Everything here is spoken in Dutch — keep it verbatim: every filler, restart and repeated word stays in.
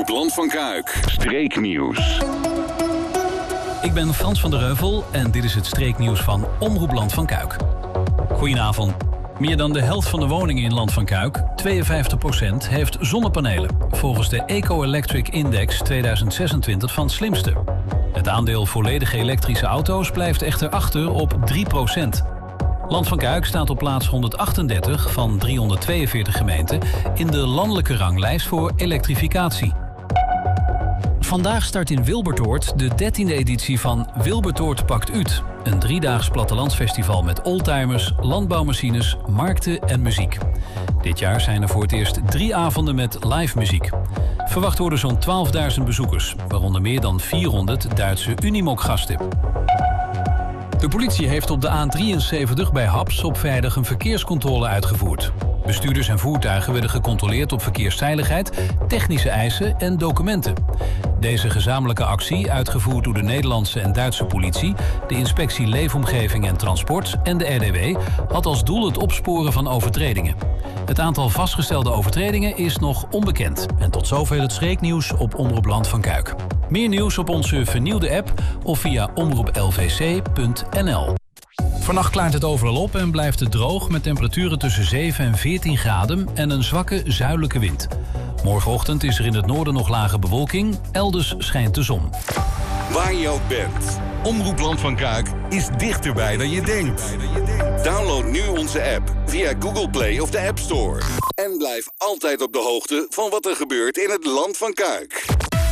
Omroep Land van Kuik. Streeknieuws. Ik ben Frans van der Heuvel en dit is het streeknieuws van Omroep Land van Kuik. Goedenavond. Meer dan de helft van de woningen in Land van Kuik, tweeënvijftig procent, heeft zonnepanelen. Volgens de Eco-Electric Index tweeduizend zesentwintig van Slimste. Het aandeel volledige elektrische auto's blijft echter achter op drie procent. Land van Kuik staat op plaats honderdachtendertig van driehonderdtweeënveertig gemeenten in de landelijke ranglijst voor elektrificatie. Vandaag start in Wilbertoort de dertiende editie van Wilbertoort Pakt Uit. Een driedaags plattelandsfestival met oldtimers, landbouwmachines, markten en muziek. Dit jaar zijn er voor het eerst drie avonden met live muziek. Verwacht worden zo'n twaalfduizend bezoekers, waaronder meer dan vierhonderd Duitse Unimog-gasten. De politie heeft op de A drieënzeventig bij Haps op vrijdag een verkeerscontrole uitgevoerd. Bestuurders en voertuigen werden gecontroleerd op verkeersveiligheid, technische eisen en documenten. Deze gezamenlijke actie, uitgevoerd door de Nederlandse en Duitse politie, de Inspectie Leefomgeving en Transport en de R D W, had als doel het opsporen van overtredingen. Het aantal vastgestelde overtredingen is nog onbekend. En tot zover het streeknieuws op Omroep Land van Kuik. Meer nieuws op onze vernieuwde app of via omroep l v c punt n l. Vannacht klaart het overal op en blijft het droog met temperaturen tussen zeven en veertien graden en een zwakke zuidelijke wind. Morgenochtend is er in het noorden nog lage bewolking, elders schijnt de zon. Waar je ook bent, Omroep Land van Kuik is dichterbij dan je denkt. Download nu onze app via Google Play of de App Store. En blijf altijd op de hoogte van wat er gebeurt in het Land van Kuik.